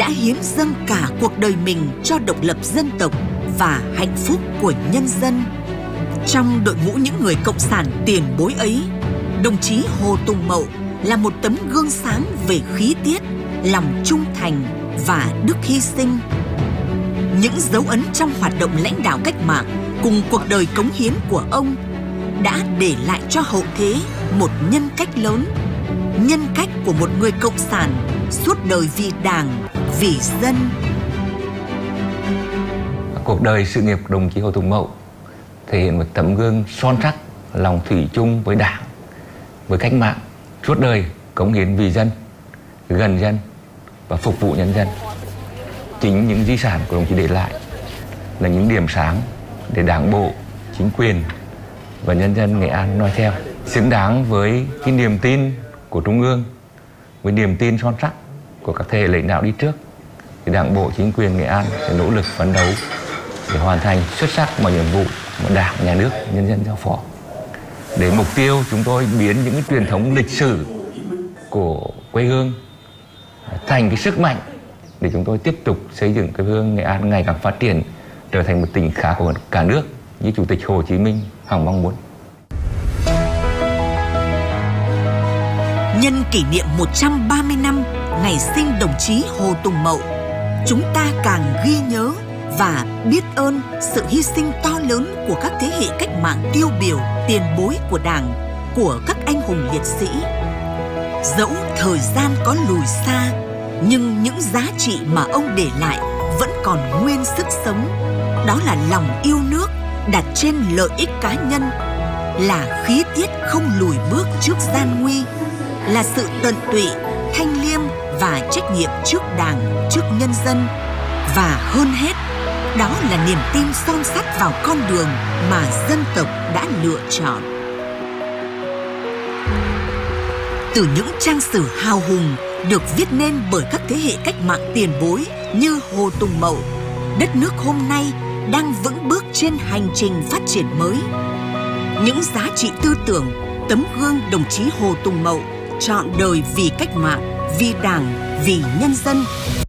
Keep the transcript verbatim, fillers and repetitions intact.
hiến dâng cả cuộc đời mình cho độc lập dân tộc và hạnh phúc của nhân dân. Trong đội ngũ những người cộng sản tiền bối ấy, đồng chí Hồ Tùng Mậu là một tấm gương sáng về khí tiết, lòng trung thành và đức hy sinh. Những dấu ấn trong hoạt động lãnh đạo cách mạng cùng cuộc đời cống hiến của ông đã để lại cho hậu thế một nhân cách lớn, nhân cách của một người cộng sản suốt đời vì Đảng, vì dân. Cuộc đời sự nghiệp của đồng chí Hồ Tùng Mậu thể hiện một tấm gương son sắc, lòng thủy chung với Đảng, với cách mạng, suốt đời cống hiến vì dân, gần dân và phục vụ nhân dân. Chính những di sản của đồng chí để lại là những điểm sáng để Đảng bộ, chính quyền và nhân dân Nghệ An noi theo. Xứng đáng với cái niềm tin của Trung ương, với niềm tin son sắc của các thế hệ lãnh đạo đi trước, thì Đảng bộ, chính quyền Nghệ An sẽ nỗ lực phấn đấu để hoàn thành xuất sắc mọi nhiệm vụ mà Đảng, Nhà nước, nhân dân giao phó. Để mục tiêu chúng tôi biến những cái truyền thống lịch sử của quê hương thành cái sức mạnh để chúng tôi tiếp tục xây dựng quê hương Nghệ An ngày càng phát triển, trở thành một tỉnh khá của cả nước như Chủ tịch Hồ Chí Minh hằng mong muốn. Nhân kỷ niệm một trăm ba mươi năm ngày sinh đồng chí Hồ Tùng Mậu, chúng ta càng ghi nhớ và biết ơn sự hy sinh to lớn của các thế hệ cách mạng tiêu biểu, tiền bối của Đảng, của các anh hùng liệt sĩ. Dẫu thời gian có lùi xa, nhưng những giá trị mà ông để lại vẫn còn nguyên sức sống. Đó là lòng yêu nước đặt trên lợi ích cá nhân, là khí tiết không lùi bước trước gian nguy, là sự tận tụy, thanh liêm và trách nhiệm trước Đảng, trước nhân dân. Và hơn hết, đó là niềm tin son sắt vào con đường mà dân tộc đã lựa chọn. Từ những trang sử hào hùng được viết nên bởi các thế hệ cách mạng tiền bối như Hồ Tùng Mậu, đất nước hôm nay đang vững bước trên hành trình phát triển mới. Những giá trị tư tưởng, tấm gương đồng chí Hồ Tùng Mậu trọn đời vì cách mạng, vì Đảng, vì nhân dân